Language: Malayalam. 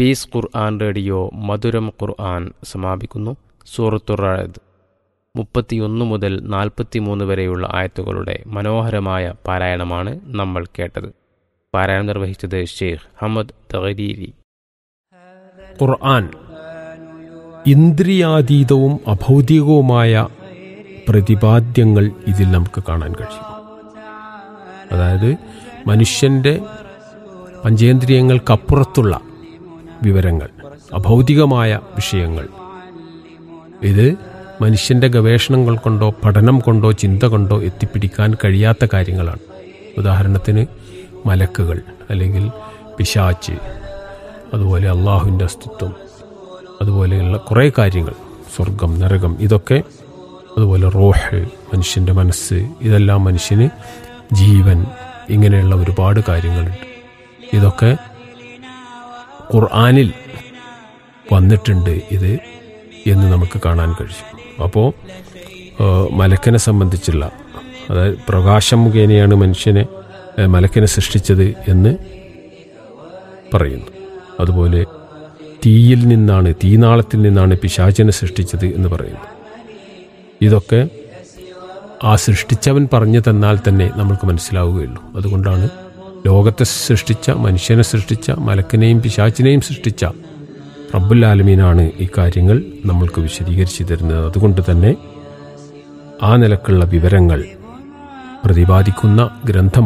പീസ് ഖുർആൻ റേഡിയോ മധുരം ഖുർആൻ സമാപിക്കുന്നു. സൂറത്തുർ റഅദ് 31 മുതൽ 43 വരെയുള്ള ആയത്തുകളുടെ മനോഹരമായ പാരായണമാണ് നമ്മൾ കേട്ടത്. പാരായണം നിർവഹിച്ചത് ഷെയ്ഖ് ഹമദ് തഗരീരി. ഖുർആൻ ഇന്ദ്രിയാതീതവും അഭൗതികവുമായ പ്രതിപാദ്യങ്ങൾ ഇതിൽ നമുക്ക് കാണാൻ കഴിയും. അതായത് മനുഷ്യൻ്റെ പഞ്ചേന്ദ്രിയങ്ങൾക്കപ്പുറത്തുള്ള വിവരങ്ങൾ, അഭൗതികമായ വിഷയങ്ങൾ, ഇത് മനുഷ്യൻ്റെ ഗവേഷണങ്ങൾ കൊണ്ടോ പഠനം കൊണ്ടോ ചിന്ത കൊണ്ടോ എത്തിപ്പിടിക്കാൻ കഴിയാത്ത കാര്യങ്ങളാണ്. ഉദാഹരണത്തിന് മലക്കുകൾ, അല്ലെങ്കിൽ പിശാച്, അതുപോലെ അള്ളാഹുവിൻ്റെ അസ്തിത്വം, അതുപോലെയുള്ള കുറേ കാര്യങ്ങൾ, സ്വർഗം, നരകം, ഇതൊക്കെ, അതുപോലെ റൂഹ്, മനുഷ്യൻ്റെ മനസ്സ്, ഇതെല്ലാം മനുഷ്യന് ജീവൻ, ഇങ്ങനെയുള്ള ഒരുപാട് കാര്യങ്ങളുണ്ട്. ഇതൊക്കെ ഖുർആനിൽ വന്നിട്ടുണ്ട് ഇത് എന്ന് നമുക്ക് കാണാൻ കഴിയും. അപ്പോൾ മലക്കിനെ സംബന്ധിച്ചുള്ള, അതായത് പ്രകാശം മുഖേനയാണ് മലക്കിനെ സൃഷ്ടിച്ചത് എന്ന് പറയുന്നു. അതുപോലെ തീനാളത്തിൽ നിന്നാണ് പിശാചിനെ സൃഷ്ടിച്ചത് എന്ന് പറയുന്നു. ഇതൊക്കെ ആ സൃഷ്ടിച്ചവൻ പറഞ്ഞു തന്നാൽ തന്നെ നമുക്ക് മനസ്സിലാവുകയുള്ളൂ. അതുകൊണ്ടാണ് ലോകത്തെ സൃഷ്ടിച്ച, മനുഷ്യനെ സൃഷ്ടിച്ച, മലക്കിനെയും പിശാചിനെയും സൃഷ്ടിച്ച റബ്ബുൽ ആലമീനാണ് ഈ കാര്യങ്ങൾ നമ്മൾക്ക് വിശദീകരിച്ചു തരുന്നത്. അതുകൊണ്ട് തന്നെ ആ നിലക്കുള്ള വിവരങ്ങൾ പ്രതിപാദിക്കുന്ന ഗ്രന്ഥം